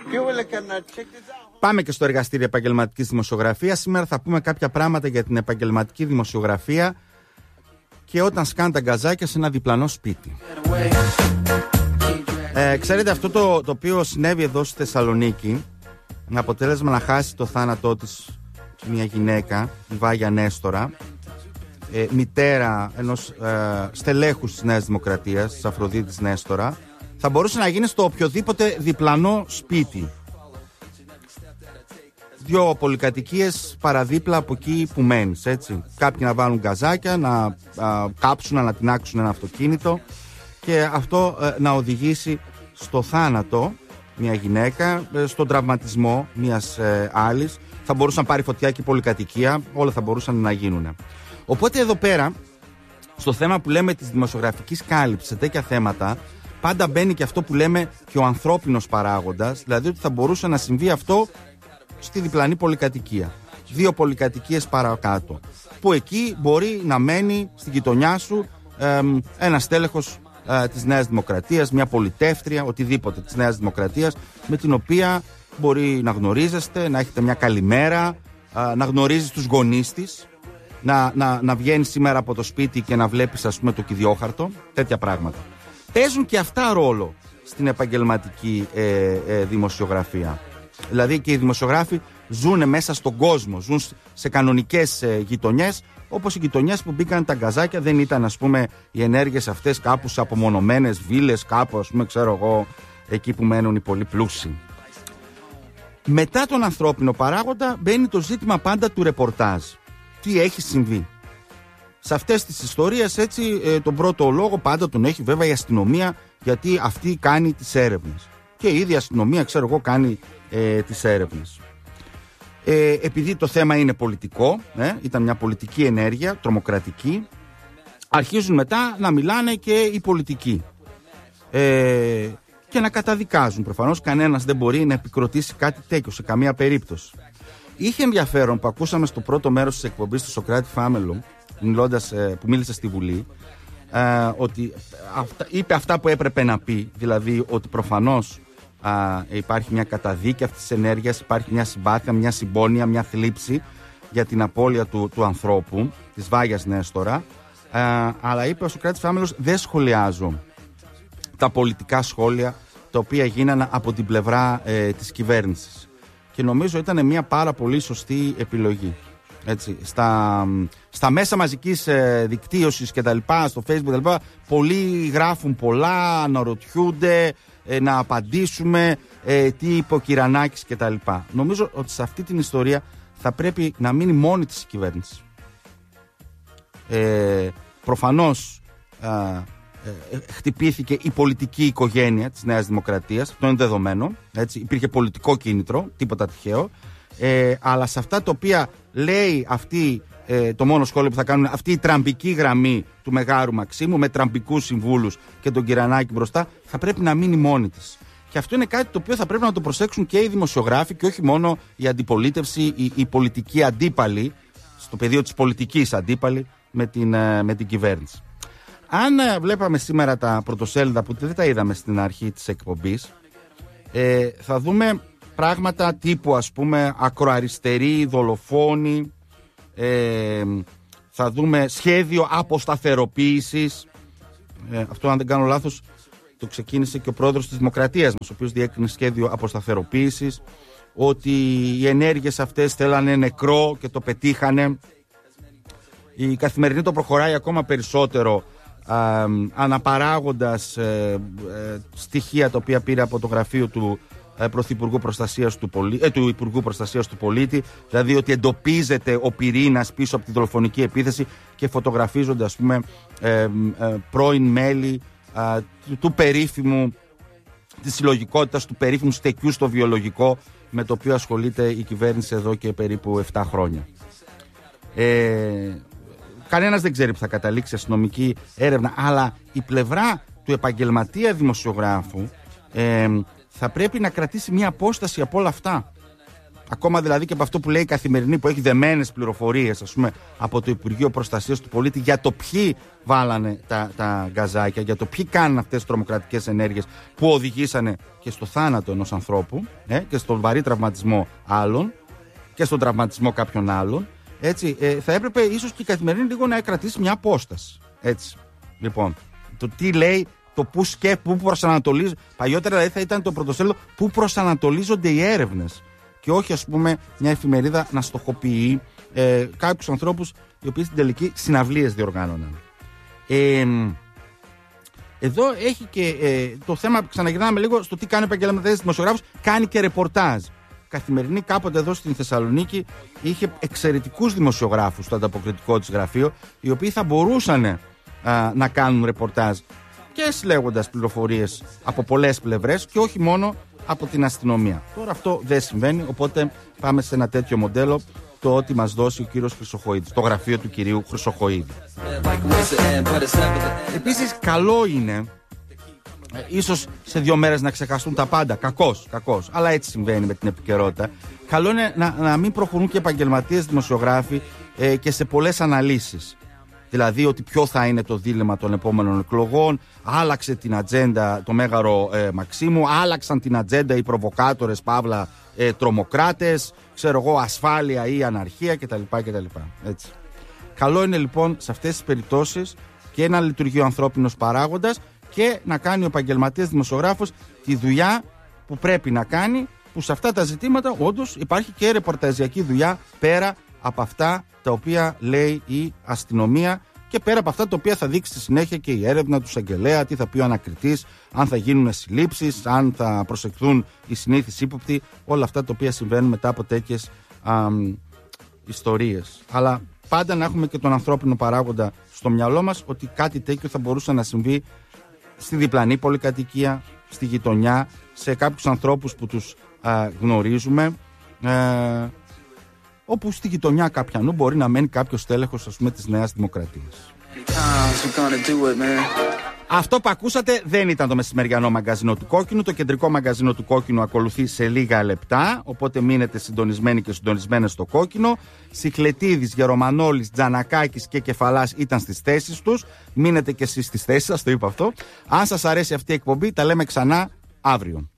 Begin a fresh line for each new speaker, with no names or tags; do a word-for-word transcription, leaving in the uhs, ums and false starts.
Πάμε και στο εργαστήριο επαγγελματικής δημοσιογραφίας. Σήμερα θα πούμε κάποια πράγματα για την επαγγελματική δημοσιογραφία και όταν σκάνε τα γκαζάκια σε ένα διπλανό σπίτι. Ε, ξέρετε, αυτό το, το οποίο συνέβη εδώ στη Θεσσαλονίκη, με αποτέλεσμα να χάσει το θάνατό της μια γυναίκα, η Βάγια Νέστορα, ε, μητέρα ενός ε, στελέχους της Νέας Δημοκρατίας, της Αφροδίτης Νέστορα, θα μπορούσε να γίνει στο οποιοδήποτε διπλανό σπίτι. Δύο πολυκατοικίες παραδίπλα από εκεί που μένεις, έτσι. Κάποιοι να βάλουν γκαζάκια, να α, κάψουν, να ανατινάξουν ένα αυτοκίνητο και αυτό ε, να οδηγήσει στο θάνατο μια γυναίκα, ε, στον τραυματισμό μιας ε, άλλης. Θα μπορούσε να πάρει φωτιά και η πολυκατοικία, όλα θα μπορούσαν να γίνουν. Οπότε εδώ πέρα, στο θέμα που λέμε της δημοσιογραφικής κάλυψης σε τέτοια θέματα, πάντα μπαίνει και αυτό που λέμε και ο ανθρώπινος παράγοντας, δηλαδή ότι θα μπορούσε να συμβεί αυτό στη διπλανή πολυκατοικία. Δύο πολυκατοικίες παρακάτω. Που εκεί μπορεί να μένει στη γειτονιά σου ε, ένα στέλεχος ε, της Νέας Δημοκρατίας, μια πολιτεύτρια, οτιδήποτε της Νέας Δημοκρατίας, με την οποία μπορεί να γνωρίζεστε, να έχετε μια καλημέρα, ε, να γνωρίζεις τους γονείς της, να, να, να βγαίνεις σήμερα από το σπίτι και να βλέπεις, ας πούμε, το κυδιόχαρτο, τέτοια πράγματα. Παίζουν και αυτά ρόλο στην επαγγελματική ε, ε, δημοσιογραφία. Δηλαδή και οι δημοσιογράφοι ζουν μέσα στον κόσμο, ζουν σε κανονικές ε, γειτονιές, όπως οι γειτονιές που μπήκαν τα γκαζάκια δεν ήταν, ας πούμε, οι ενέργειες αυτές κάπου σε απομονωμένες βίλες, κάπου, ας πούμε, ξέρω εγώ, εκεί που μένουν οι πολύ πλούσιοι. Μετά τον ανθρώπινο παράγοντα μπαίνει το ζήτημα πάντα του ρεπορτάζ. Τι έχει συμβεί. Σε αυτές τις ιστορίες, έτσι, ε, τον πρώτο λόγο πάντα τον έχει βέβαια η αστυνομία, γιατί αυτή κάνει τις έρευνες. Και η ίδια αστυνομία, ξέρω εγώ, κάνει ε, τις έρευνες. Ε, επειδή το θέμα είναι πολιτικό, ε, ήταν μια πολιτική ενέργεια, τρομοκρατική, αρχίζουν μετά να μιλάνε και οι πολιτικοί. Ε, και να καταδικάζουν. Προφανώς κανένας δεν μπορεί να επικροτήσει κάτι τέτοιο σε καμία περίπτωση. Είχε ενδιαφέρον που ακούσαμε στο πρώτο μέρος της εκπομπής του Σοκράτη Φάμελο, μιλώντας, που μίλησε στη Βουλή, ε, ότι αυτά, είπε αυτά που έπρεπε να πει, δηλαδή ότι προφανώς α, υπάρχει μια καταδίκη αυτής της ενέργειας, υπάρχει μια συμπάθεια, μια συμπόνια, μια θλίψη για την απώλεια του, του ανθρώπου, της Βάγιας Νέστορα, ε, αλλά είπε ο Σοκράτης Φάμελος, δεν σχολιάζω τα πολιτικά σχόλια τα οποία γίνανε από την πλευρά ε, της κυβέρνησης. Και νομίζω ήταν μια πάρα πολύ σωστή επιλογή. Έτσι, στα, στα μέσα μαζικής ε, δικτύωσης και τα λοιπά, στο Facebook και τα λοιπά, πολλοί γράφουν πολλά, αναρωτιούνται, ε, να απαντήσουμε, ε, τι είπε ο Κυρανάκης και τα λοιπά. Νομίζω ότι σε αυτή την ιστορία θα πρέπει να μείνει μόνη της η κυβέρνηση. Ε, προφανώς ε, ε, χτυπήθηκε η πολιτική οικογένεια της Νέας Δημοκρατίας, αυτό είναι δεδομένο, έτσι, υπήρχε πολιτικό κίνητρο, τίποτα τυχαίο. Ε, αλλά σε αυτά τα οποία λέει αυτή, ε, το μόνο σχόλιο που θα κάνουν, αυτή η τραμπική γραμμή του Μεγάρου Μαξίμου με τραμπικούς συμβούλους και τον Κυρανάκη μπροστά, θα πρέπει να μείνει μόνη της. Και αυτό είναι κάτι το οποίο θα πρέπει να το προσέξουν και οι δημοσιογράφοι και όχι μόνο η αντιπολίτευση, η, η πολιτική αντίπαλη, στο πεδίο της πολιτικής αντίπαλη με την, ε, με την κυβέρνηση. Αν ε, βλέπαμε σήμερα τα πρωτοσέλιδα που δεν τα είδαμε στην αρχή της εκπομπής, ε, θα δούμε πράγματα τύπου, ας πούμε, ακροαριστεροί, δολοφόνοι, ε, θα δούμε σχέδιο αποσταθεροποίησης. Ε, αυτό, αν δεν κάνω λάθος, το ξεκίνησε και ο πρόεδρος της Δημοκρατίας μας, ο οποίος διέκρινε σχέδιο αποσταθεροποίησης, ότι οι ενέργειες αυτές θέλανε νεκρό και το πετύχανε. Η Καθημερινή το προχωράει ακόμα περισσότερο, α, αναπαράγοντας ε, ε, στοιχεία τα οποία πήρε από το γραφείο του Πρωθυπουργού Προστασίας του, Πολί... ε, του Υπουργού Προστασίας του Πολίτη, δηλαδή ότι εντοπίζεται ο πυρήνας πίσω από τη δολοφονική επίθεση και φωτογραφίζονται, ας πούμε, ε, ε, πρώην μέλη ε, του, του περίφημου, της συλλογικότητας, του περίφημου στεκιού στο βιολογικό, με το οποίο ασχολείται η κυβέρνηση εδώ και περίπου επτά χρόνια. Ε, κανένας δεν ξέρει που θα καταλήξει η αστυνομική έρευνα, αλλά η πλευρά του επαγγελματία δημοσιογράφου ε, θα πρέπει να κρατήσει μια απόσταση από όλα αυτά. ακόμα δηλαδή και από αυτό που λέει η Καθημερινή, που έχει δεμένες πληροφορίες, ας πούμε, από το Υπουργείο Προστασίας του Πολίτη για το ποιοι βάλανε τα, τα γκαζάκια, για το ποιοι κάνουν αυτές τις τρομοκρατικές ενέργειες που οδηγήσανε και στο θάνατο ενός ανθρώπου, ε, και στον βαρύ τραυματισμό άλλων και στον τραυματισμό κάποιων άλλων. Έτσι, ε, θα έπρεπε ίσως και η Καθημερινή λίγο να κρατήσει μια απόσταση. Έτσι. Λοιπόν, το τι λέει, το πού σκέφτεται, πού προσανατολίζονται. Παλιότερα δηλαδή θα ήταν το πρωτοσέλιδο πού προσανατολίζονται οι έρευνες. Και όχι, ας πούμε, μια εφημερίδα να στοχοποιεί ε, κάποιους ανθρώπους οι οποίοι στην τελική συναυλίες διοργάνωναν. Ε, εδώ έχει και ε, το θέμα, ξαναγυρνάμε λίγο στο τι κάνει ο επαγγελματίας δημοσιογράφος, κάνει και ρεπορτάζ. Καθημερινή κάποτε εδώ στην Θεσσαλονίκη είχε εξαιρετικούς δημοσιογράφους στο ανταποκριτικό της γραφείο, οι οποίοι θα μπορούσαν α, να κάνουν ρεπορτάζ και συλλέγοντας πληροφορίες από πολλές πλευρές και όχι μόνο από την αστυνομία. Τώρα αυτό δεν συμβαίνει, οπότε πάμε σε ένα τέτοιο μοντέλο, το ότι μας δώσει ο κύριος Χρυσοχοΐδης, το γραφείο του κυρίου Χρυσοχοΐδη. Επίσης, καλό είναι Ε, ίσως σε δύο μέρες να ξεχαστούν τα πάντα. Κακός, κακός. Αλλά έτσι συμβαίνει με την επικαιρότητα. Καλό είναι να, να μην προχωρούν και επαγγελματίες δημοσιογράφοι ε, και σε πολλές αναλύσεις. Δηλαδή ότι ποιο θα είναι το δίλημμα των επόμενων εκλογών. Άλλαξε την ατζέντα το Μέγαρο ε, Μαξίμου. Άλλαξαν την ατζέντα οι προβοκάτορες, παύλα ε, τρομοκράτες. Ξέρω εγώ, ασφάλεια ή αναρχία κτλ. κτλ. Έτσι. Καλό είναι λοιπόν σε αυτές τις περιπτώσεις και να λειτουργεί ο ανθρώπινος παράγοντας και να κάνει ο επαγγελματίας δημοσιογράφος τη δουλειά που πρέπει να κάνει, που σε αυτά τα ζητήματα όντως υπάρχει και ρεπορταζιακή δουλειά πέρα από αυτά τα οποία λέει η αστυνομία και πέρα από αυτά τα οποία θα δείξει στη συνέχεια και η έρευνα του εισαγγελέα, τι θα πει ο ανακριτής, αν θα γίνουν συλλήψεις, αν θα προσεχθούν οι συνήθεις ύποπτοι, όλα αυτά τα οποία συμβαίνουν μετά από τέτοιες αμ, ιστορίες. Αλλά πάντα να έχουμε και τον ανθρώπινο παράγοντα στο μυαλό μας ότι κάτι τέτοιο θα μπορούσε να συμβεί στη διπλανή πολυκατοικία, στη γειτονιά, σε κάποιους ανθρώπους που τους α, γνωρίζουμε, ε, όπου στη γειτονιά κάποιανού μπορεί να μένει κάποιος τέλεχος, ας πούμε, της Νέας Δημοκρατίας. Αυτό που ακούσατε δεν ήταν το μεσημεριανό μαγκαζίνο του Κόκκινου. Το κεντρικό μαγκαζίνο του Κόκκινου ακολουθεί σε λίγα λεπτά, οπότε μείνετε συντονισμένοι και συντονισμένες στο Κόκκινο. Σιχλετίδης, Γερομανόλης, Τζανακάκης και Κεφαλάς ήταν στις θέσεις τους. Μείνετε και εσείς στις θέσεις σας, το είπα αυτό. Αν σας αρέσει αυτή η εκπομπή, τα λέμε ξανά αύριο.